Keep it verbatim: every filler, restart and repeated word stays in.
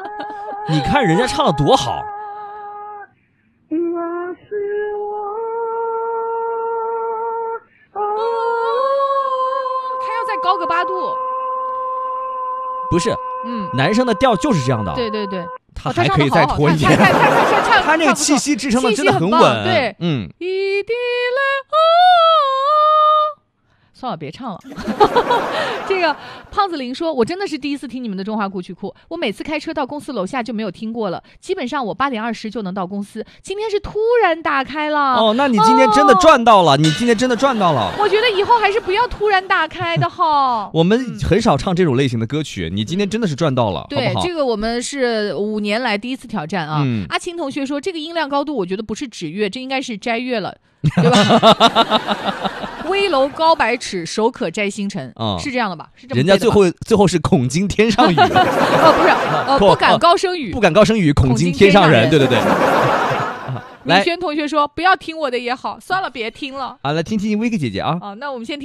你看人家唱的多好。 他要再高个八度。 不是， 嗯， 男生的调就是这样的。 对对对， 他还可以再拖一点。 他他他他他那个气息支撑的真的很稳。 对， 嗯。 一滴泪哦。算了，别唱了。这个胖子林说，我真的是第一次听你们的中华古曲库，我每次开车到公司楼下就没有听过了，基本上我八点二十就能到公司，今天是突然打开了。 哦，那你今天真的赚到了。哦，你今天真的赚到了。 我觉得以后还是不要突然打开的好。 我们很少唱这种类型的歌曲，你今天真的是赚到了。 对， 好不好？ 这个我们是五年来第一次挑战啊。 嗯、 阿琴同学说，这个音量高度我觉得不是指月，这应该是摘月了，对吧？危楼高百尺，手可摘星辰，嗯、是这样的吧？是这么人家最后最后是恐惊天上语。 哦，不是，呃，不敢高声语， 不敢高声语，恐惊天上人。对对对。 李轩同学说，不要听我的也好，算了，别听了。 啊，来听听威克姐姐啊。 啊，那我们先听。